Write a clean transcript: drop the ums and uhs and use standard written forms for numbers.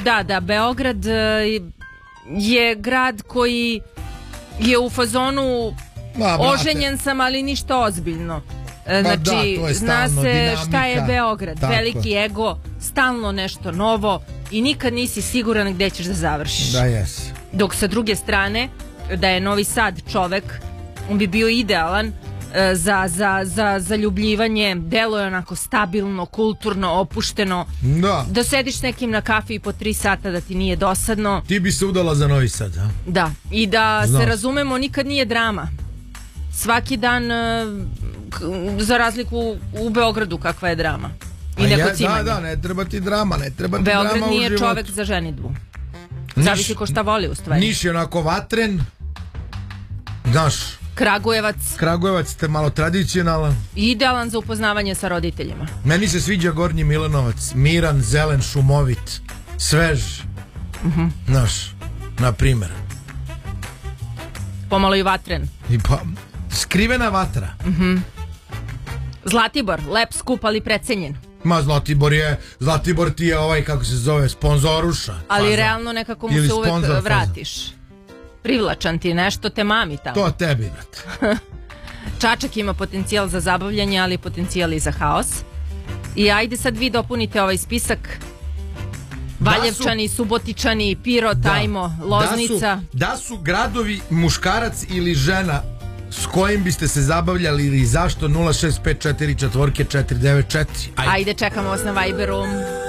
Da, Beograd je grad koji je u fazonu oženjen sam, ali ništa ozbiljno. Znači, zna se šta je Beograd, veliki ego, stalno nešto novo i nikad nisi siguran gde ćeš da završiš. Da, jesi. Dok sa druge strane, da je Novi Sad čovek, on bi bio idealan za zaljubljivanje, delo je onako stabilno, kulturno, opušteno. Da sediš s nekim na kafi i po 3 sata da ti nije dosadno. Ti bi se udala za Novi Sad, a? Da, i da se razumemo, nikad nije drama. Svaki dan, za razliku u Beogradu kakva je drama. I neko cimanje. Da, ne treba ti drama, ne treba ti drama u životu. Beograd nije čovek za ženidbu. Zavisi ko šta voli u stvari. Niš je onako vatren, znaš. Kragujevac te malo tradicionalan. Idealan za upoznavanje sa roditeljima. Meni se sviđa Gornji Milanovac, miran, zelen, šumovit, svež. Znaš, na primer. Pomalo i vatren. Skrivena vatra. Zlatibor, lep, skup, ali precenjen. Ma Zlatibor ti je ovaj, kako se zove, sponzoruša. Ali realno nekako mu se uvek vratiš. Privlačan ti, nešto te mami tamo. To tebi, brate. Čačak ima potencijal za zabavljanje, ali potencijal i za haos. I ajde sad vi dopunite ovaj spisak. Valjevčani, Subotičani, Pirot, Ajmo, Loznica. Da su gradovi muškarac ili žena s kojim biste se zabavljali ili zašto 065444994. Ajde, čekamo vas na Viberu.